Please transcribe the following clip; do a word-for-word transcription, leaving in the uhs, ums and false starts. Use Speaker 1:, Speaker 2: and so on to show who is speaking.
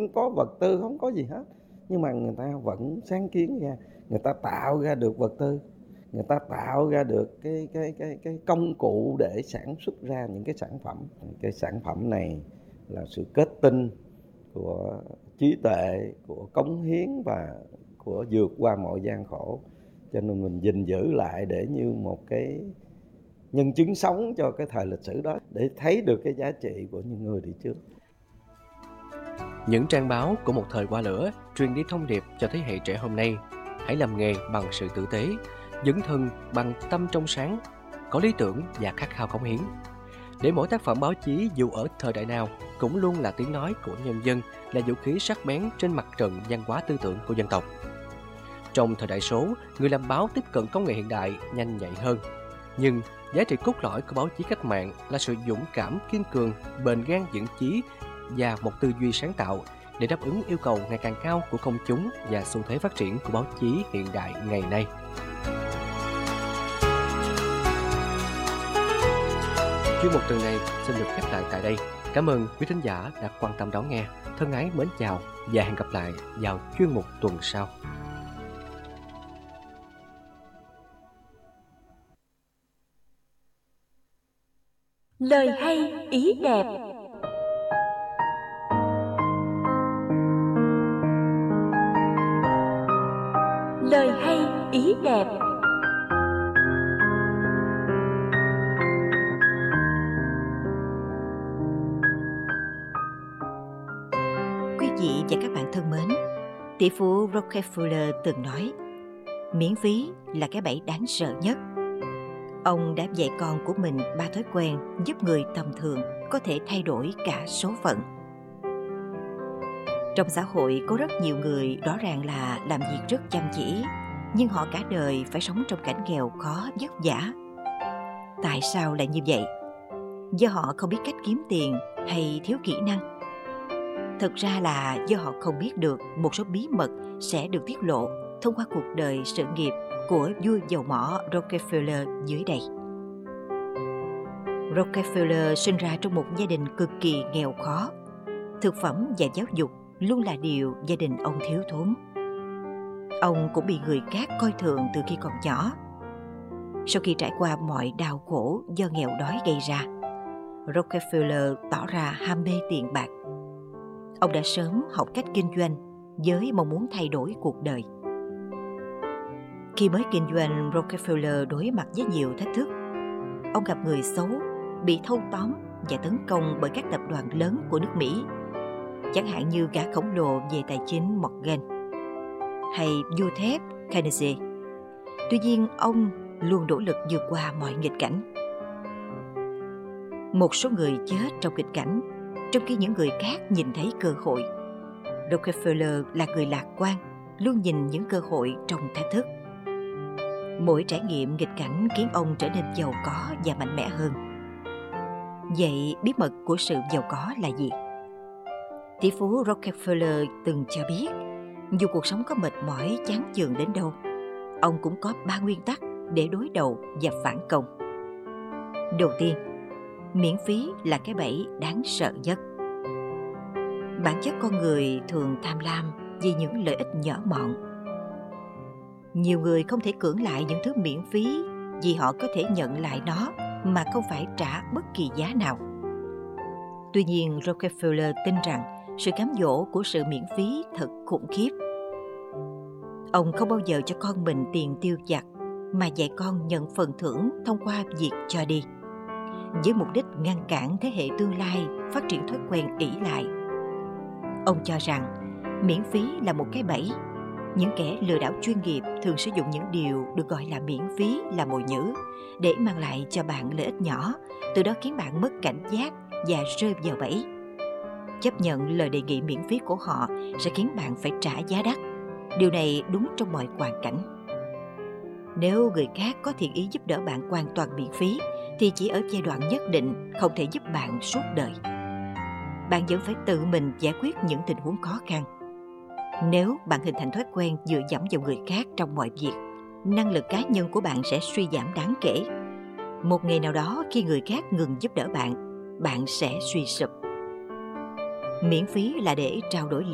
Speaker 1: không có vật tư, không có gì hết, nhưng mà người ta vẫn sáng kiến ra, người ta tạo ra được vật tư, người ta tạo ra được cái cái cái cái công cụ để sản xuất ra những cái sản phẩm. Cái sản phẩm này là sự kết tinh của trí tuệ, của cống hiến và của vượt qua mọi gian khổ. Cho nên mình gìn giữ lại để như một cái nhân chứng sống cho cái thời lịch sử đó, để thấy được cái giá trị của những người đi trước.
Speaker 2: Những trang báo của một thời qua lửa truyền đi thông điệp cho thế hệ trẻ hôm nay: hãy làm nghề bằng sự tử tế, dấn thân bằng tâm trong sáng, có lý tưởng và khát khao cống hiến. Để mỗi tác phẩm báo chí dù ở thời đại nào cũng luôn là tiếng nói của nhân dân, là vũ khí sắc bén trên mặt trận văn hóa tư tưởng của dân tộc. Trong thời đại số, người làm báo tiếp cận công nghệ hiện đại nhanh nhạy hơn. Nhưng giá trị cốt lõi của báo chí cách mạng là sự dũng cảm, kiên cường, bền gan vững chí và một tư duy sáng tạo để đáp ứng yêu cầu ngày càng cao của công chúng và xu thế phát triển của báo chí hiện đại ngày nay. Chuyên mục tuần này xin được khép lại tại đây. Cảm ơn quý thính giả đã quan tâm đón nghe. Thân ái mến chào và hẹn gặp lại vào chuyên mục tuần sau.
Speaker 3: Lời hay ý đẹp. Lời hay ý đẹp.
Speaker 4: Quý vị và các bạn thân mến, tỷ phú Rockefeller từng nói, miễn phí là cái bẫy đáng sợ nhất. Ông đã dạy con của mình ba thói quen giúp người tầm thường có thể thay đổi cả số phận. Trong xã hội có rất nhiều người rõ ràng là làm việc rất chăm chỉ, nhưng họ cả đời phải sống trong cảnh nghèo khó vất vả. Tại sao lại như vậy? Do họ không biết cách kiếm tiền hay thiếu kỹ năng? Thực ra là do họ không biết được một số bí mật sẽ được tiết lộ thông qua cuộc đời sự nghiệp của vua dầu mỏ Rockefeller dưới đây. Rockefeller sinh ra trong một gia đình cực kỳ nghèo khó. Thực phẩm và giáo dục luôn là điều gia đình ông thiếu thốn. Ông cũng bị người khác coi thường từ khi còn nhỏ. Sau khi trải qua mọi đau khổ do nghèo đói gây ra, Rockefeller tỏ ra ham mê tiền bạc. Ông đã sớm học cách kinh doanh với mong muốn thay đổi cuộc đời. Khi mới kinh doanh, Rockefeller đối mặt với nhiều thách thức. Ông gặp người xấu, bị thâu tóm và tấn công bởi các tập đoàn lớn của nước Mỹ, chẳng hạn như gã khổng lồ về tài chính Morgan hay vua thép Kennedy. Tuy nhiên, ông luôn nỗ lực vượt qua mọi nghịch cảnh. Một số người chết trong nghịch cảnh, trong khi những người khác nhìn thấy cơ hội. Rockefeller là người lạc quan, luôn nhìn những cơ hội trong thách thức. Mỗi trải nghiệm nghịch cảnh khiến ông trở nên giàu có và mạnh mẽ hơn. Vậy bí mật của sự giàu có là gì? Tỷ phú Rockefeller từng cho biết, dù cuộc sống có mệt mỏi chán chường đến đâu, ông cũng có ba nguyên tắc để đối đầu và phản công. Đầu tiên, miễn phí là cái bẫy đáng sợ nhất. Bản chất con người thường tham lam vì những lợi ích nhỏ mọn. Nhiều người không thể cưỡng lại những thứ miễn phí vì họ có thể nhận lại nó mà không phải trả bất kỳ giá nào. Tuy nhiên, Rockefeller tin rằng sự cám dỗ của sự miễn phí thật khủng khiếp. Ông không bao giờ cho con mình tiền tiêu vặt, mà dạy con nhận phần thưởng thông qua việc cho đi, với mục đích ngăn cản thế hệ tương lai phát triển thói quen ỷ lại. Ông cho rằng miễn phí là một cái bẫy. Những kẻ lừa đảo chuyên nghiệp thường sử dụng những điều được gọi là miễn phí làm mồi nhử để mang lại cho bạn lợi ích nhỏ, từ đó khiến bạn mất cảnh giác và rơi vào bẫy. Chấp nhận lời đề nghị miễn phí của họ sẽ khiến bạn phải trả giá đắt. Điều này đúng trong mọi hoàn cảnh. Nếu người khác có thiện ý giúp đỡ bạn hoàn toàn miễn phí, thì chỉ ở giai đoạn nhất định, không thể giúp bạn suốt đời. Bạn vẫn phải tự mình giải quyết những tình huống khó khăn. Nếu bạn hình thành thói quen dựa dẫm vào người khác trong mọi việc, năng lực cá nhân của bạn sẽ suy giảm đáng kể. Một ngày nào đó, khi người khác ngừng giúp đỡ bạn, bạn sẽ suy sụp. Miễn phí là để trao đổi